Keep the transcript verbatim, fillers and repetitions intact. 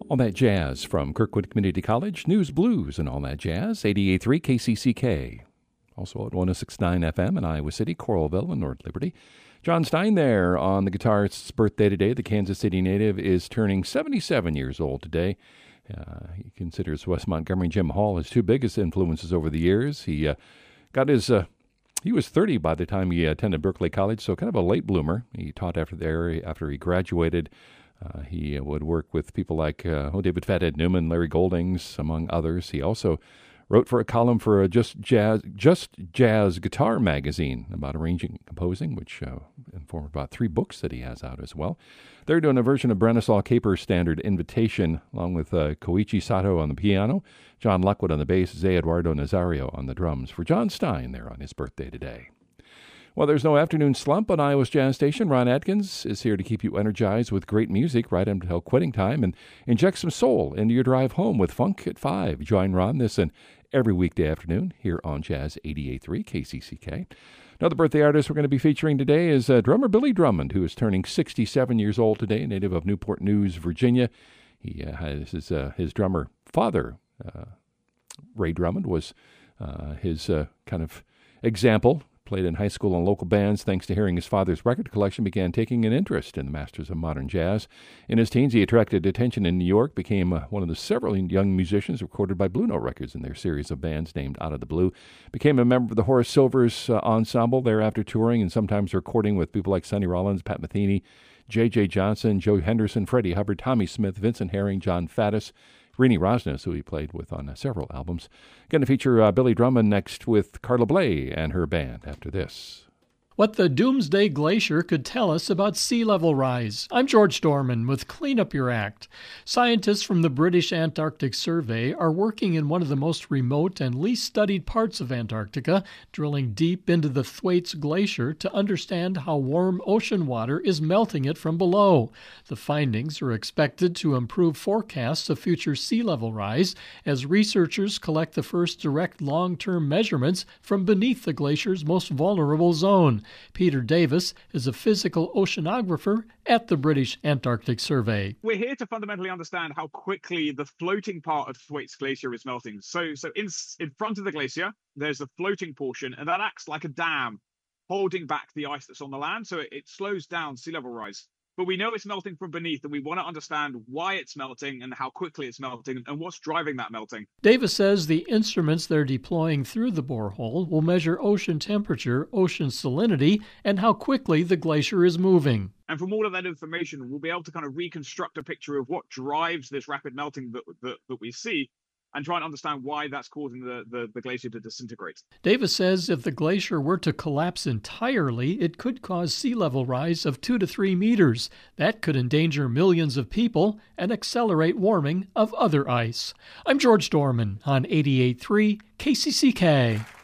All That Jazz from Kirkwood Community College, News Blues and All That Jazz, eighty-eight point three K C C K. Also at one oh six point nine F M in Iowa City, Coralville, and North Liberty. John Stein there on the guitarist's birthday today. The Kansas City native is turning seventy-seven years old today. Uh, he considers Wes Montgomery and Jim Hall his two biggest influences over the years. He uh, got his... Uh, He was thirty by the time he attended Berkeley College, so kind of a late bloomer. He taught after there after he graduated. Uh, he would work with people like uh, oh, David Fathead Newman, Larry Goldings, among others. He also wrote for a column for a Just Jazz Just Jazz Guitar magazine about arranging and composing, which uh, informed about three books that he has out as well. They're doing a version of Branislaw Caper's standard Invitation, along with uh, Koichi Sato on the piano, John Lockwood on the bass, Zé Eduardo Nazario on the drums. For John Stein there on his birthday today. Well, there's no afternoon slump on Iowa's Jazz Station. Ron Atkins is here to keep you energized with great music right until quitting time and inject some soul into your drive home with Funk at five. Join Ron this and every weekday afternoon here on Jazz eighty-eight point three K C C K. Another birthday artist we're going to be featuring today is uh, drummer Billy Drummond, who is turning sixty-seven years old today, native of Newport News, Virginia. He uh, has his, uh, his drummer father, uh, Ray Drummond, was uh, his uh, kind of example. Played in high school and local bands. Thanks to hearing his father's record collection, began taking an interest in the masters of modern jazz. In his teens, he attracted attention in New York, became uh, one of the several young musicians recorded by Blue Note Records in their series of bands named Out of the Blue. Became a member of the Horace Silver's uh, ensemble thereafter, touring and sometimes recording with people like Sonny Rollins, Pat Metheny, J J Johnson, Joe Henderson, Freddie Hubbard, Tommy Smith, Vincent Herring, John Faddis, Rini Rosnes, who he played with on uh, several albums. Going to feature uh, Billy Drummond next with Carla Bley and her band after this. What the Doomsday Glacier could tell us about sea level rise. I'm George Dorman with Clean Up Your Act. Scientists from the British Antarctic Survey are working in one of the most remote and least studied parts of Antarctica, drilling deep into the Thwaites Glacier to understand how warm ocean water is melting it from below. The findings are expected to improve forecasts of future sea level rise as researchers collect the first direct long-term measurements from beneath the glacier's most vulnerable zone. Peter Davis is a physical oceanographer at the British Antarctic Survey. We're here to fundamentally understand how quickly the floating part of Thwaites Glacier is melting. So, so in, in front of the glacier, there's a floating portion, and that acts like a dam, holding back the ice that's on the land. So it, it slows down sea level rise. But we know it's melting from beneath, and we want to understand why it's melting and how quickly it's melting and what's driving that melting. Davis says the instruments they're deploying through the borehole will measure ocean temperature, ocean salinity, and how quickly the glacier is moving. And from all of that information, we'll be able to kind of reconstruct a picture of what drives this rapid melting that, that, that we see, and try and understand why that's causing the, the, the glacier to disintegrate. Davis says if the glacier were to collapse entirely, it could cause sea level rise of two to three meters. That could endanger millions of people and accelerate warming of other ice. I'm George Dorman on eighty-eight point three K C C K.